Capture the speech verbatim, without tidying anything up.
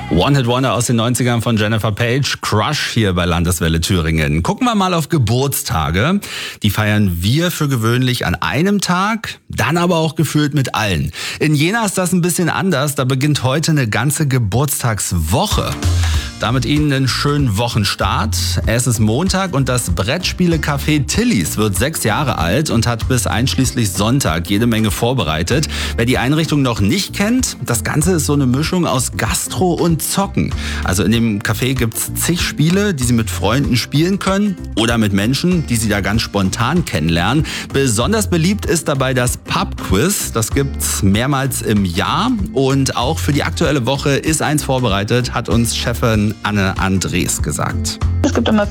One-Hit-Wonder aus den neunzigern von Jennifer Page, Crush hier bei Landeswelle Thüringen. Gucken wir mal auf Geburtstage. Die feiern wir für gewöhnlich an einem Tag, dann aber auch gefühlt mit allen. In Jena ist das ein bisschen anders, da beginnt heute eine ganze Geburtstagswoche. Damit Ihnen einen schönen Wochenstart. Es ist Montag und das Brettspiele-Café Tillys wird sechs Jahre alt und hat bis einschließlich Sonntag jede Menge vorbereitet. Wer die Einrichtung noch nicht kennt, das Ganze ist so eine Mischung aus Gastro und Zocken. Also in dem Café gibt's zig Spiele, die Sie mit Freunden spielen können oder mit Menschen, die Sie da ganz spontan kennenlernen. Besonders beliebt ist dabei das Pub-Quiz. Das gibt's mehrmals im Jahr und auch für die aktuelle Woche ist eins vorbereitet, hat uns Chefin Anne Andres gesagt. Es gibt immer